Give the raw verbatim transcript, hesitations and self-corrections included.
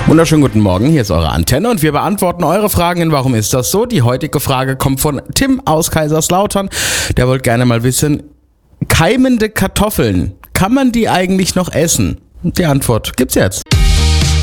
Wunderschönen guten Morgen, hier ist eure Antenne und wir beantworten eure Fragen in Warum ist das so? Die heutige Frage kommt von Tim aus Kaiserslautern. Der wollte gerne mal wissen, keimende Kartoffeln, kann man die eigentlich noch essen? Die Antwort gibt's jetzt.